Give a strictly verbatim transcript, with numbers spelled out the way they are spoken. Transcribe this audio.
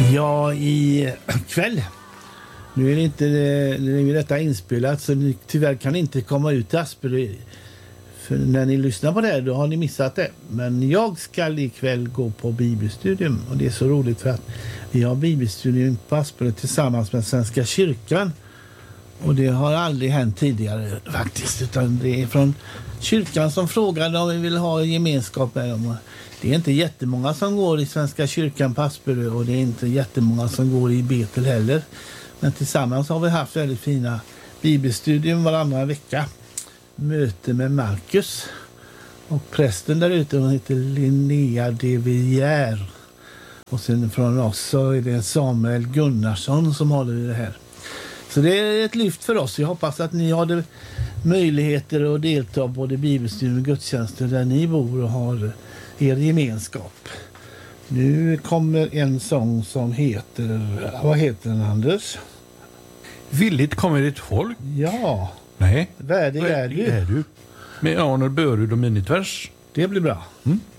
Ja, i kväll. Nu är det inte nu är detta inspelat så ni tyvärr kan inte komma ut till Asperö. För när ni lyssnar på det här, då har ni missat det. Men jag ska ikväll gå på bibelstudium och det är så roligt för att vi har bibelstudium på Asperö tillsammans med Svenska kyrkan. Och det har aldrig hänt tidigare faktiskt, utan det är från kyrkan som frågar om vi vill ha gemenskap med dem. Det är inte jättemånga som går i Svenska kyrkan på Asperö och det är inte jättemånga som går i Betel heller. Men tillsammans har vi haft väldigt fina bibelstudium varannan vecka. Möte med Marcus. Och prästen där ute, hon heter Linnea de Villiers. Och sen från oss så är det Samuel Gunnarsson som håller det här. Så det är ett lyft för oss. Jag hoppas att ni har möjligheter att delta både i bibelstudium och gudstjänster där ni bor och har er gemenskap. Nu kommer en sång som heter, vad heter den, Anders? Villigt kommer ditt folk. Ja. Nej. Värdig är du. är du. Med Arnold Börud och Minitvers. Det blir bra. Mm.